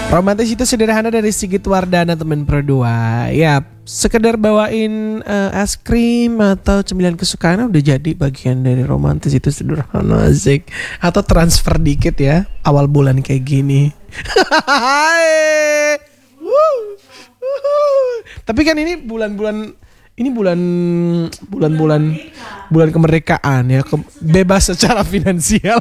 Romantis itu sederhana dari Sigit Wardana teman Pro 2. Ya, sekedar bawain es krim atau cemilan kesukaan udah jadi bagian dari romantis itu sederhana asik. Atau transfer dikit ya awal bulan kayak gini. Tapi kan ini bulan-bulan kemerdekaan ya, bebas secara finansial.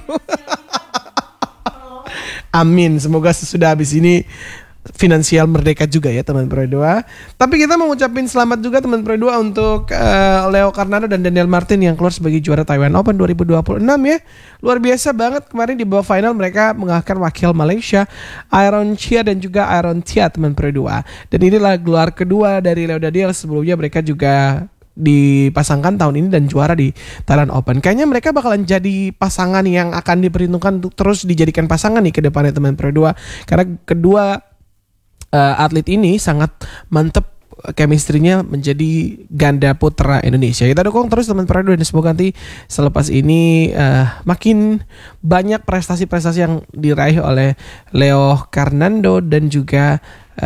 Amin, semoga sesudah habis ini finansial merdeka juga ya teman Pro 2. Tapi kita mau ngucapin selamat juga teman Pro 2 untuk Leo Cardano dan Daniel Martin yang keluar sebagai juara Taiwan Open 2026 ya. Luar biasa banget, kemarin di babak final mereka mengalahkan wakil Malaysia Aaron Chia dan juga Aaron Tia teman Pro 2. Dan inilah gelar kedua dari Leo Daniel, sebelumnya mereka juga dipasangkan tahun ini dan juara di Thailand Open. Kayaknya mereka bakalan jadi pasangan yang akan diperhitungkan untuk terus dijadikan pasangan nih ke depannya teman Pro 2. Karena kedua atlet ini sangat mantep chemistry-nya menjadi ganda putra Indonesia. Kita dukung terus teman Pro 2 dan semoga nanti selepas ini makin banyak prestasi-prestasi yang diraih oleh Leo Cardano dan juga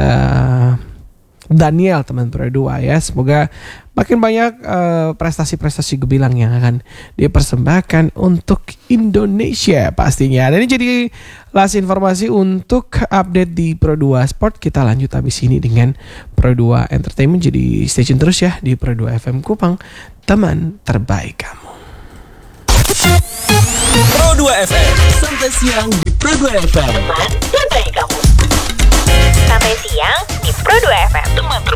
Daniel teman Pro 2 ya. Semoga makin banyak prestasi-prestasi gemilang yang akan dipersembahkan untuk Indonesia pastinya. Dan ini jadi last informasi untuk update di Pro 2 Sport. Kita lanjut habis ini dengan Pro 2 Entertainment. Jadi stay tune terus ya di Pro 2 FM Kupang, teman terbaik kamu. Pro 2 FM, sampai siang di Pro 2 FM. Teman terbaik kamu. Sampai siang di Pro 2 FM. Teman terbaik.